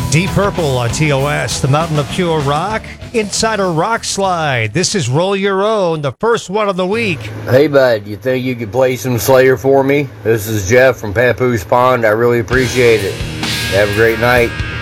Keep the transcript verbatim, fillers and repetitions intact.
Deep Purple on T O S, the Mountain of Pure Rock, inside a rock slide. This is Roll Your Own, the first one of the week. Hey, bud, you think you could play some Slayer for me? This is Jeff from Papoose Pond. I really appreciate it. Have a great night.